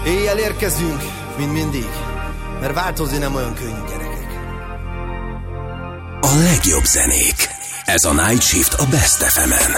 Éjjel érkezünk, mint mindig, mert változni nem olyan könnyű, gyerekek. A legjobb zenék. Ez a Night Shift a Best FM-en.